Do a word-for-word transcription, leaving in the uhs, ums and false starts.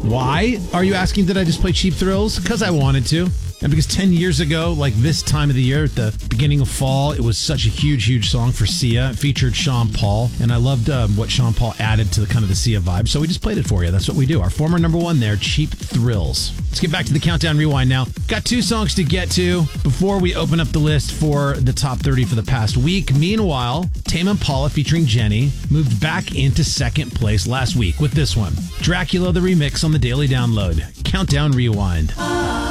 Why are you asking? Did I just play Cheap Thrills? Because I wanted to. And because ten years ago, like this time of the year, at the beginning of fall, it was such a huge, huge song for Sia. It featured Sean Paul, and I loved um, what Sean Paul added to the kind of the Sia vibe. So we just played it for you. That's what we do. Our former number one there, Cheap Thrills. Let's get back to the Countdown Rewind now. Got two songs to get to before we open up the list for the top thirty for the past week. Meanwhile, Tame Impala featuring Jenny moved back into second place last week with this one. Dracula, the remix on the Daily Download. Countdown Rewind.